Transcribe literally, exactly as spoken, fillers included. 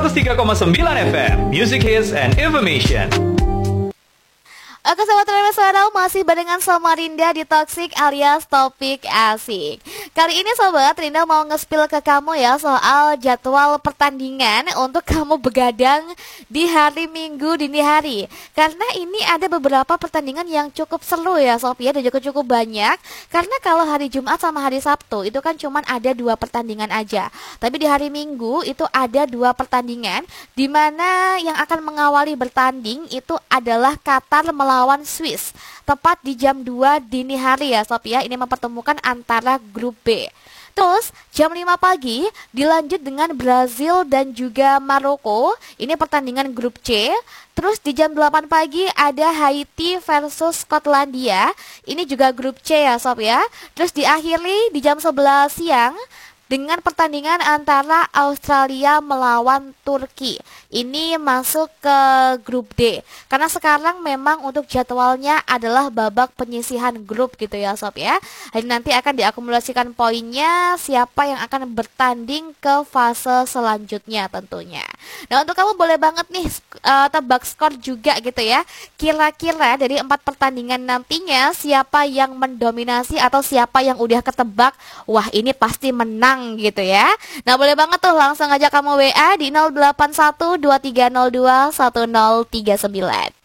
seratus tiga koma sembilan F M, Music Hits and Information. Oke sobat Nasional, masih barengan sama Rinda di Toxic alias Topik Asik. Kali ini sobat, Rinda mau nge-spill ke kamu ya soal jadwal pertandingan untuk kamu begadang di hari Minggu dini hari. Karena ini ada beberapa pertandingan yang cukup seru ya sob ya, dan juga cukup banyak. Karena kalau hari Jumat sama hari Sabtu itu kan cuman ada dua pertandingan aja. Tapi di hari Minggu itu ada dua pertandingan, di mana yang akan mengawali bertanding itu adalah Qatar melawan Swiss, tepat di jam dua dini hari ya sob ya. Ini mempertemukan antara grup B. Terus jam lima pagi dilanjut dengan Brazil dan juga Maroko. Ini pertandingan grup C. Terus di jam delapan pagi ada Haiti versus Skotlandia. Ini juga grup C ya sob ya. Terus diakhiri di jam sebelas siang dengan pertandingan antara Australia melawan Turki. Ini masuk ke grup D. Karena sekarang memang untuk jadwalnya adalah babak penyisihan grup gitu ya sob ya. Dan nanti akan diakumulasikan poinnya siapa yang akan bertanding ke fase selanjutnya tentunya. Nah untuk kamu boleh banget nih uh, tebak skor juga gitu ya. Kira-kira dari empat pertandingan nantinya siapa yang mendominasi atau siapa yang udah ketebak, wah ini pasti menang gitu ya. Nah boleh banget tuh langsung aja kamu W A di nol delapan satu dua tiga nol dua satu nol tiga sembilan.